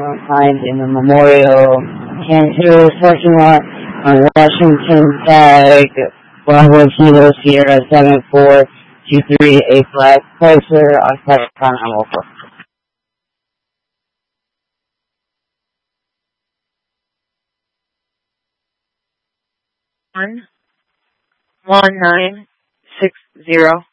behind in the Memorial Cancer parking lot on Washington Tag, Bravo Kilo Sierra 7423, a flat Chrysler on Pelican Amoko. 11960.